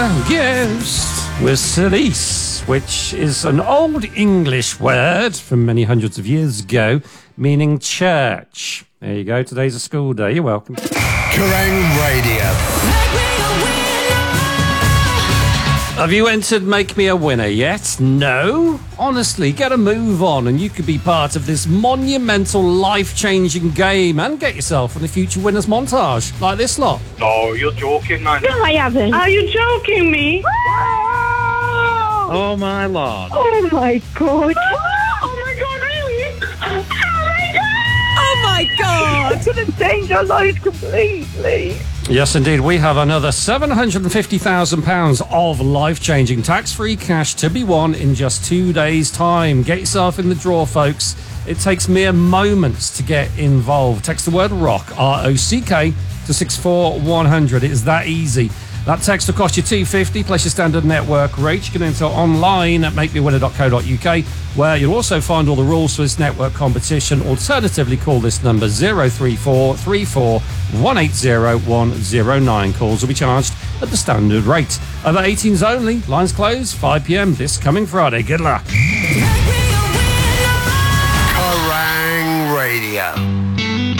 Ghost with Celise, which is an old English word from many hundreds of years ago, meaning church. There you go. Today's a school day. You're welcome. Kerrang Radio. Have you entered Make Me a Winner yet? No? Honestly, get a move on and you could be part of this monumental, life-changing game and get yourself on the Future Winners montage, like this lot. No, you're joking, man. No, I haven't. Are you joking me? Oh, my lord. Oh, my God. Oh my God, really? Oh my God! Oh, my God. It's going to change our lives completely. Yes, indeed. We have another £750,000 of life-changing tax-free cash to be won in just 2 days' time. Get yourself in the draw, folks. It takes mere moments to get involved. Text the word ROCK, R-O-C-K, to 64100. It is that easy. That text will cost you $2.50 plus your standard network rate. You can enter online at makemewinner.co.uk, where you'll also find all the rules for this network competition. Alternatively, call this number 03434 180 109. Calls will be charged at the standard rate. Over 18s only. Lines closed 5 p.m. this coming Friday. Good luck. Kerrang Radio.